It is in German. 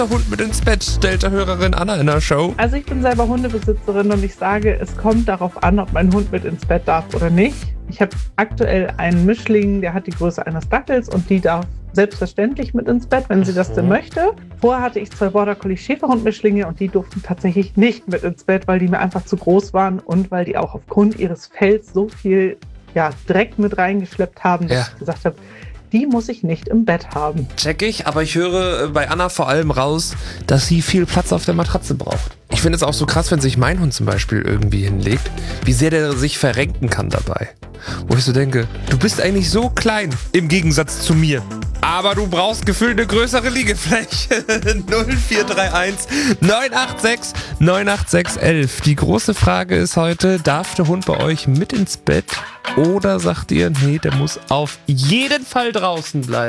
Der Hund mit ins Bett, stellte Hörerin Anna in der Show. Also ich bin selber Hundebesitzerin und ich sage, es kommt darauf an, ob mein Hund mit ins Bett darf oder nicht. Ich habe aktuell einen Mischling, der hat die Größe eines Dackels und die darf selbstverständlich mit ins Bett, wenn sie das denn möchte. Vorher hatte ich 2 Border Collie Schäferhund-Mischlinge und die durften tatsächlich nicht mit ins Bett, weil die mir einfach zu groß waren und weil die auch aufgrund ihres Fells so viel Dreck mit reingeschleppt haben, dass ich gesagt habe, die muss ich nicht im Bett haben. Check ich, aber ich höre bei Anna vor allem raus, dass sie viel Platz auf der Matratze braucht. Ich finde es auch so krass, wenn sich mein Hund zum Beispiel irgendwie hinlegt, wie sehr der sich verrenken kann dabei. Wo ich so denke, du bist eigentlich so klein, im Gegensatz zu mir. Aber du brauchst gefühlt eine größere Liegefläche. 0431 986 986 11. Die große Frage ist heute, darf der Hund bei euch mit ins Bett? Oder sagt ihr, nee, der muss auf jeden Fall draußen bleiben?